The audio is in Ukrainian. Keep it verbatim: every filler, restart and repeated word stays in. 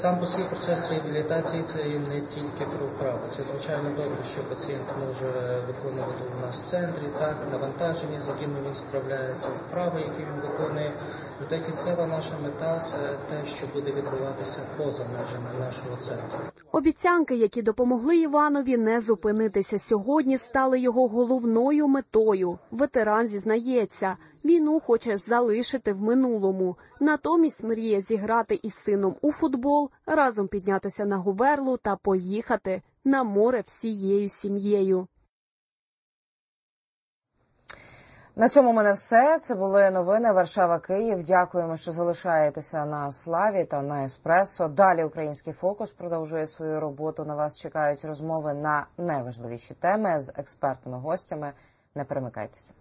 Сам по собі процес реабілітації – це не тільки про вправи. Це, звичайно, добре, що пацієнт може виконувати у нас в центрі, так, навантаження, з якими він справляється, вправи, які він виконує. Проте кінцева наша мета – це те, що буде відбуватися поза межами нашого центру. Обіцянки, які допомогли Іванові не зупинитися сьогодні, стали його головною метою. Ветеран зізнається, війну хоче залишити в минулому. Натомість мріє зіграти із сином у футбол, разом піднятися на Говерлу та поїхати на море всією сім'єю. На цьому у мене все. Це були новини Варшава-Київ. Дякуємо, що залишаєтеся на Славі та на Еспресо. Далі «Український фокус» продовжує свою роботу. На вас чекають розмови на найважливіші теми з експертними гостями. Не перемикайтеся.